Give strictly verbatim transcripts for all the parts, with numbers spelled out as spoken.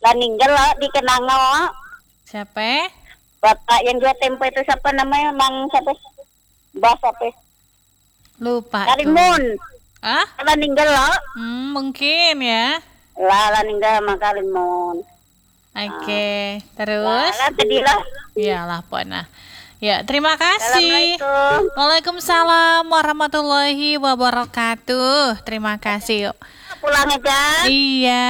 meninggal lah di Kenanga. Wak. Siapa? Bapak yang jual tempe itu siapa namanya? Mang siapa? Bas apa? Lupa Karimun. Ah? Meninggal lah. Hmm, mungkin ya. Lah meninggal sama Karimun. Oke, okay. Terus? Lah tadi lah. Iyalah, Pona. Ya, terima kasih. Assalamualaikum. Waalaikumsalam warahmatullahi wabarakatuh. Terima kasih. Yuk. Pulang aja. Iya.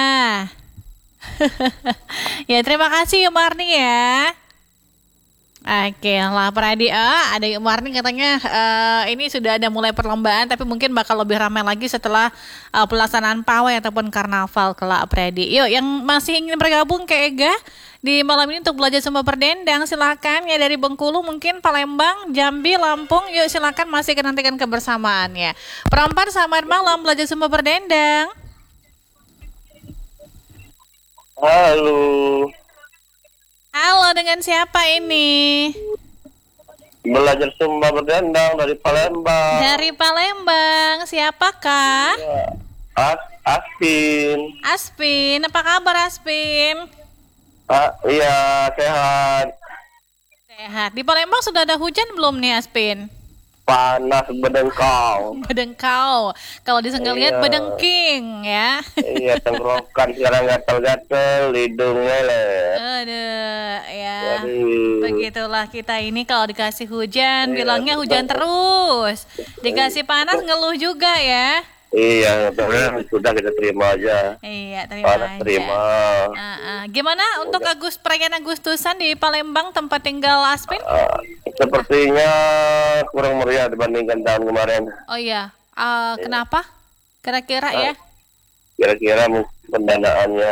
Ya, terima kasih Yuk Marni ya. Oke lah Pradi, ah, ada Yuk Marni katanya uh, ini sudah ada mulai perlombaan tapi mungkin bakal lebih ramai lagi setelah uh, pelaksanaan pawai ataupun karnaval kelak Pradi. Yuk yang masih ingin bergabung ke Ega di malam ini untuk belajar sumba berdendang silakan ya dari Bengkulu mungkin Palembang, Jambi, Lampung. Yuk silakan masih nantikan kebersamaannya. Perempat selamat malam belajar sumba berdendang. Halo. Halo, dengan siapa ini? Belajar sumba berdendang dari Palembang. Dari Palembang, siapakah? Ya. As Aspin. Aspin, apa kabar Aspin? Ah, iya, sehat. Sehat. Di Palembang sudah ada hujan belum nih Aspin? Panas bedengkau. Bedengkau. Kalau di Senggel lihat Iya. bedengking ya. Iya, tenggorokan sekarang gatel-gatel, hidung lelet. Aduh, ya. Jadi, Begitulah kita ini kalau dikasih hujan, Iya, bilangnya hujan betul. terus. Dikasih panas ngeluh juga ya. iya, sebenarnya sudah kita terima aja. Iya, terima Panas aja. terima. Ah, ah. Gimana untuk Agus perayaan Agustusan di Palembang tempat tinggal Aspin? Ah, sepertinya kurang meriah dibandingkan tahun kemarin. Oh iya, Ah, kenapa? Kira-kira ya Kira-kira mungkin pendanaannya.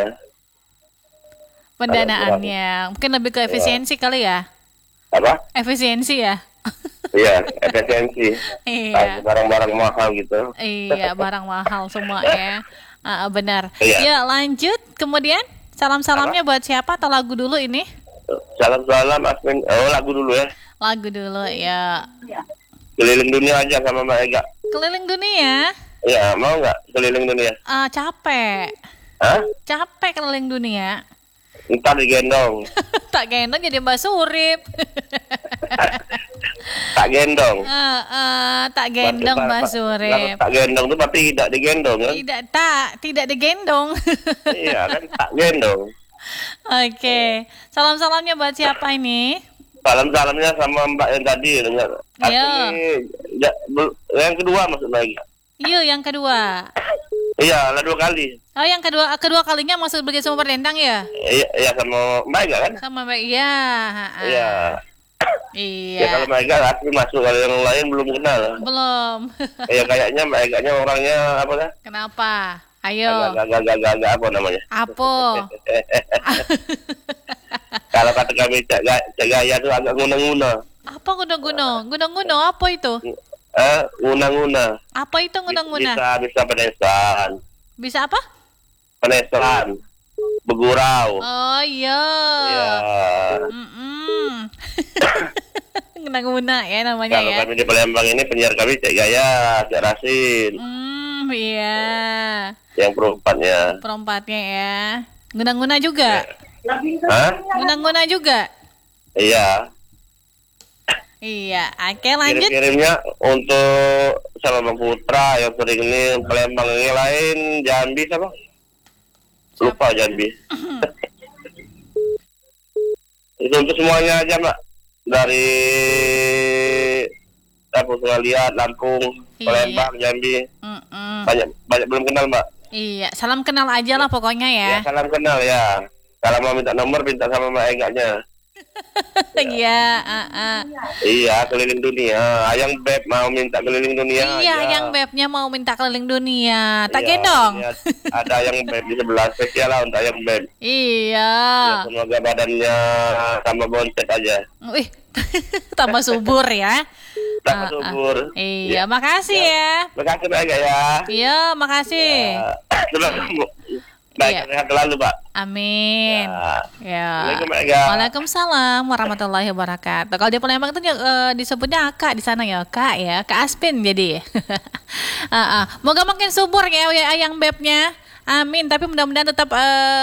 pendanaannya mungkin lebih ke efisiensi kali ya? Apa? Efisiensi ya? Iya, efisiensi. Iya, Barang-barang mahal gitu. iya barang mahal semua ya. Ah, benar. Iya. Ya lanjut, kemudian salam-salamnya buat siapa atau lagu dulu ini? Salam-salam Asmin. Oh, lagu dulu ya. Lagu dulu ya. Keliling dunia aja sama Mbak Ega. Keliling dunia? Iya, mau nggak keliling dunia? Ah, capek. Hah? Capek keliling dunia. Ntar digendong. Tak gendong jadi Mbak Surip. Tak gendong. Eh, eh, tak gendong Berarti Mbak Pak- Surip. kalau tak gendong tuh berarti tidak digendong kan? Tidak, tak, tidak digendong. Iya kan, tak gendong. Oke, salam-salamnya buat siapa ini? Salam-salamnya sama Mbak yang tadi dengar. Iya. Ini ja- bel- yang kedua maksud lagi. Iya, yang kedua. Iya, lah dua kali. Oh, yang kedua, kedua kalinya masuk belajar sama berdendang ya? Iya, iya sama Mbak Ega kan? Sama Mbak, iya. ha, ha. Iya. Iya. Ya kalau Mbak Ega asli masuk, kalau yang lain belum kenal. Belum. Ya kayaknya Mbak Ega-nya orangnya apa kan? Kenapa? Ayo. Agak-agak apa namanya? Apa? Kalau kata kami Cak Ga- Cak Gaya tuh agak nguna-nguna. Apa guna-guna? Guna-guna apa itu? Eh, nguna-nguna. Apa itu guna-guna? Bisa bisa penesan. Bisa apa? Penesan. Begurau. Oh iya. Ya. Mm-mm. Guna-guna ya namanya Kalau ya. kami di Palembang ini penyiar kami Cak Gaya, Cak Rasin, Hmm, iya. yang perempatnya. Perompatnya ya. Guna-guna juga. Hah? Guna-guna juga. Iya. Iya. Oke, lanjut. Kirim-kirimnya untuk sama Bang Putra yang sering ini Palembang, ini lain Jambi siapa? Lupa Jambi. Itu untuk semuanya aja Mbak. Dari Lampung lihat Lampung, Iya. Palembang, Jambi. Mm-mm. Banyak banyak belum kenal Mbak. Iya, salam kenal aja lah pokoknya ya. Ya, salam kenal ya. Kalau mau minta nomor minta sama Mbak Ega-nya. Iya, ah, ah. Iya, keliling dunia. Ayang Beb mau minta keliling dunia. Iya, ya. yang bebnya mau minta keliling dunia. Tak Iya, gendong. iya. Ada yang Beb di sebelah spesial lah untuk ayang Beb. Iya. Ya, semoga badannya sama bontet aja. Wih, tambah subur ya. Tak Ah, ah. subur. Iya, makasih ya. Makasih Mbak Ega ya. Iya, makasih. Ya. Terima kasih. Baik, Iya. sehat selalu Pak. Amin. Ya. Ya. Assalamualaikum, Mbak Ega. Waalaikumsalam warahmatullahi wabarakatuh. Kalau di Palembang itu eh, disebutnya Kak di sana ya, Kak ya, Kak Aspin jadi. Ah, ah. Moga makin subur ya, ya ayang bebnya. Amin. Tapi mudah-mudahan tetap eh,